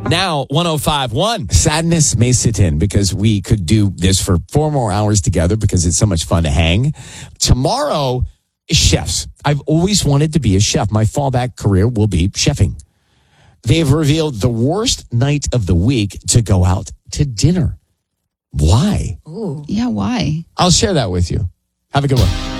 Now, 105.1. Sadness may sit in because we could do this for 4 more hours together because it's so much fun to hang. Tomorrow is chefs. I've always wanted to be a chef. My fallback career will be chefing. They've revealed the worst night of the week to go out to dinner. Why? Yeah, why? I'll share that with you. Have a good one.